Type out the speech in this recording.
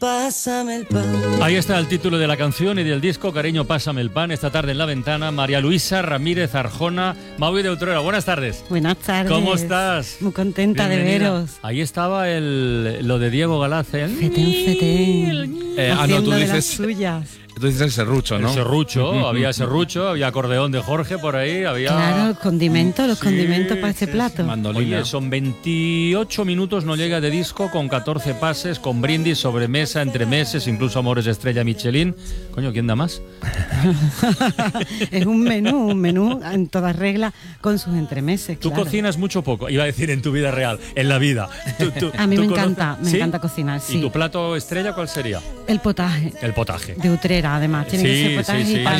Pásame el pan. Ahí está el título de la canción y del disco, Cariño, pásame el pan. Esta tarde en La Ventana, María Luisa Ramírez Arjona, Maui de Utrera. Buenas tardes. Buenas tardes. ¿Cómo estás? Muy contenta Bienvenida. de veros. Ahí estaba lo de Diego Galaz, ¿eh? Fetén. Haciendo tú de las dices... suyas. Tú dices el serrucho, ¿no? El serrucho, había serrucho, había acordeón de Jorge por ahí, había... Claro, los condimentos para este plato. Mandolina. Oye, son 28 minutos, no llega de disco, con 14 pases, con brindis, sobremesa, entremeses, incluso Amores Estrella Michelin. Coño, ¿quién da más? Es un menú en todas reglas con sus entremeses. Tú claro. cocinas mucho o poco, iba a decir en tu vida real, en la vida. A mí ¿Tú me conoces? encanta, me ¿Sí? encanta cocinar, sí. ¿Y tu plato estrella cuál sería? El potaje El potaje. de Utrera, además. Tiene que ser potaje y pan.